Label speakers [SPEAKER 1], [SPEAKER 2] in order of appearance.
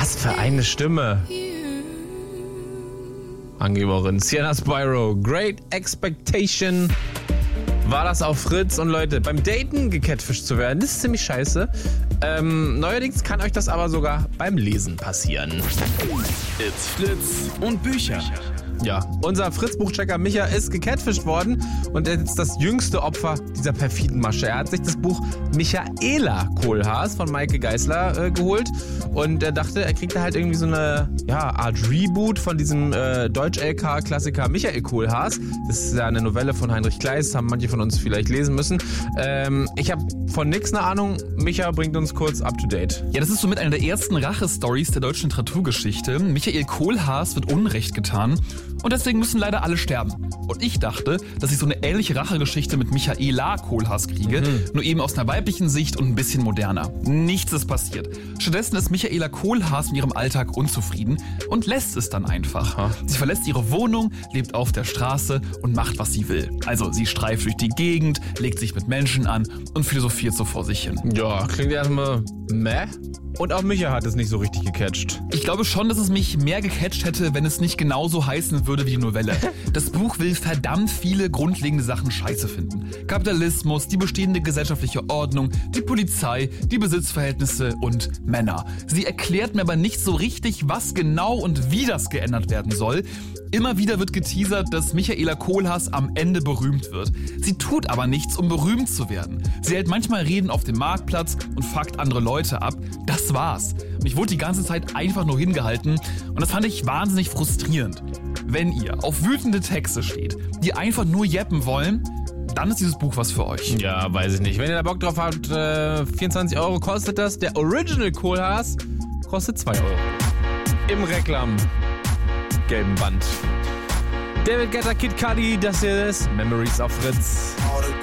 [SPEAKER 1] Was für eine Stimme. Angeberin Sienna Spyro, Great Expectation. War das auf Fritz. Und Leute, beim Daten gecatfischt zu werden, das ist ziemlich scheiße. Neuerdings kann euch das aber sogar beim Lesen passieren.
[SPEAKER 2] It's Fritz und Bücher.
[SPEAKER 1] Ja, unser Fritz-Buchchecker Micha ist gecatfischt worden und er ist jetzt das jüngste Opfer dieser perfiden Masche. Er hat sich das Buch Michaela Kohlhaas von Maike Geisler geholt und er dachte, er kriegt da halt irgendwie so eine Art Reboot von diesem Deutsch-LK-Klassiker Michael Kohlhaas. Das ist ja eine Novelle von Heinrich Kleist, haben manche von uns vielleicht lesen müssen. Ich habe von nix eine Ahnung. Micha bringt uns kurz up to date.
[SPEAKER 3] Ja, das ist somit eine der ersten Rache-Stories der deutschen Literaturgeschichte. Michael Kohlhaas wird Unrecht getan und deswegen müssen leider alle sterben. Und ich dachte, dass ich so eine ähnliche Rachegeschichte mit Michaela Kohlhaas kriege, nur eben aus einer weiblichen Sicht und ein bisschen moderner. Nichts ist passiert. Stattdessen ist Michaela Kohlhaas mit ihrem Alltag unzufrieden und lässt es dann einfach.
[SPEAKER 1] Aha.
[SPEAKER 3] Sie verlässt ihre Wohnung, lebt auf der Straße und macht, was sie will. Also sie streift durch die Gegend, legt sich mit Menschen an und philosophiert so vor sich hin.
[SPEAKER 1] Ja, klingt erstmal meh. Und auch Micha hat es nicht so richtig gecatcht.
[SPEAKER 3] Ich glaube schon, dass es mich mehr gecatcht hätte, wenn es nicht genauso heißen würde wie die Novelle. Das Buch will verdammt viele grundlegende Sachen scheiße finden. Kapitalismus, die bestehende gesellschaftliche Ordnung, die Polizei, die Besitzverhältnisse und Männer. Sie erklärt mir aber nicht so richtig, was genau und wie das geändert werden soll. Immer wieder wird geteasert, dass Michaela Kohlhaas am Ende berühmt wird. Sie tut aber nichts, um berühmt zu werden. Sie hält manchmal Reden auf dem Marktplatz und fuckt andere Leute ab. Das war's. Und ich wurde die ganze Zeit einfach nur hingehalten und das fand ich wahnsinnig frustrierend. Wenn ihr auf wütende Texte steht, die einfach nur jeppen wollen, dann ist dieses Buch was für euch.
[SPEAKER 1] Ja, weiß ich nicht. Wenn ihr da Bock drauf habt, 24 € kostet das. Der Original Kohlhaas kostet 2 €. Im Reklam. Gelben Band. David Guetta, Kid Cudi, das hier ist Memories auf Fritz.
[SPEAKER 4] All the